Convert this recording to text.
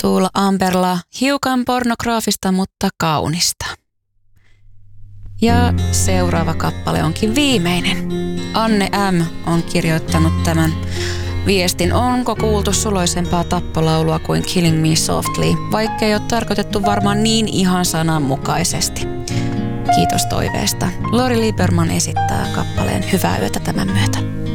Tuula Amberla, hiukan pornograafista, mutta kaunista. Ja seuraava kappale onkin viimeinen. Anne M. on kirjoittanut tämän viestin. Onko kuultu suloisempaa tappolaulua kuin Killing Me Softly, vaikka ei ole tarkoitettu varmaan niin ihan sananmukaisesti. Kiitos toiveesta. Lori Lieberman esittää kappaleen Hyvää yötä tämän myötä.